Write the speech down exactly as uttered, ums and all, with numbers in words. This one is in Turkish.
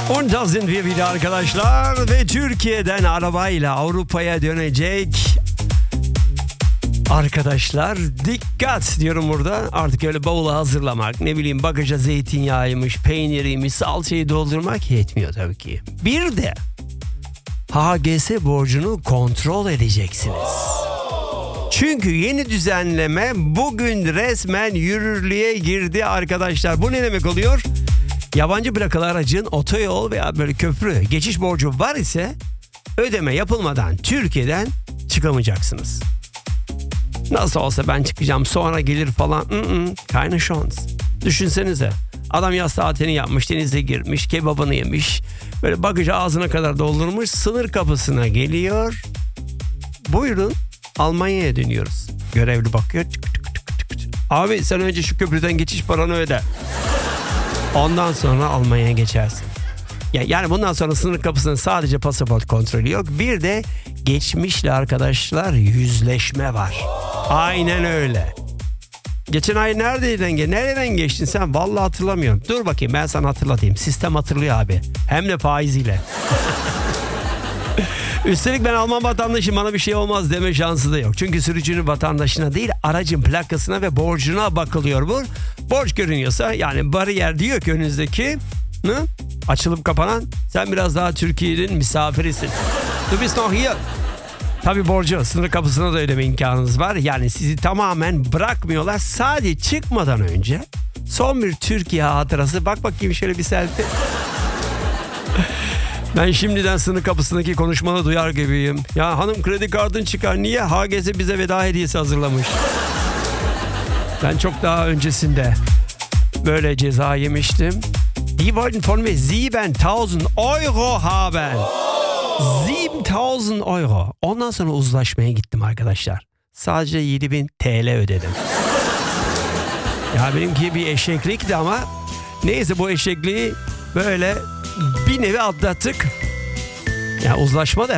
On doesn't bir video arkadaşlar ve Türkiye'den arabayla Avrupa'ya dönecek arkadaşlar, dikkat diyorum burada. Artık öyle bavulu hazırlamak, ne bileyim bagaja zeytinyağıymış, peyniriymiş, salçayı doldurmak yetmiyor tabii ki. Bir de H G S borcunu kontrol edeceksiniz. Çünkü yeni düzenleme bugün resmen yürürlüğe girdi arkadaşlar. Bu ne demek oluyor? Yabancı plakalı aracın otoyol veya böyle köprü geçiş borcu var ise ödeme yapılmadan Türkiye'den çıkamayacaksınız. Nasıl olsa ben çıkacağım sonra gelir falan. Keine şans. Düşünsenize. Adam yaz tatilini yapmış, denize girmiş, kebabını yemiş. Böyle bagajı ağzına kadar doldurmuş, sınır kapısına geliyor. Buyurun, Almanya'ya dönüyoruz. Görevli bakıyor. Tık tık tık tık tık. Abi sen önce şu köprüden geçiş paranı öde. Ondan sonra Almanya'ya geçersin. Ya, yani bundan sonra sınır kapısının sadece pasaport kontrolü yok. Bir de geçmişle arkadaşlar yüzleşme var. Aynen öyle. Geçen ay neredeydin? Nereden geçtin sen? Vallahi hatırlamıyorum. Dur bakayım ben sana hatırlatayım. Sistem hatırlıyor abi. Hem de faiziyle. Üstelik ben Alman vatandaşım, bana bir şey olmaz deme şansı da yok. Çünkü sürücünün vatandaşına değil aracın plakasına ve borcuna bakılıyor bu. Borç görünüyorsa, yani bariyer diyor ki önünüzdeki ne? Açılıp kapanan, sen biraz daha Türkiye'nin misafirisin. Du bist noch hier. Tabii borcu sınır kapısına da ödeme imkanınız var. Yani sizi tamamen bırakmıyorlar. Sadece çıkmadan önce son bir Türkiye hatırası. Bak bakayım şöyle bir selfie. Ben şimdiden sınır kapısındaki konuşmanı duyar gibiyim. Ya hanım kredi kartın çıkar. Niye? H G S bize veda hediyesi hazırlamış. Ben çok daha öncesinde böyle ceza yemiştim. Die wollten von mir siebentausend Euro haben. siebentausend Euro. Ondan sonra uzlaşmaya gittim arkadaşlar. Sadece yedi bin T L ödedim. Ya benimki bir eşeklikti ama neyse, bu eşekliği böyle bir nevi atlattık. Ya uzlaşma da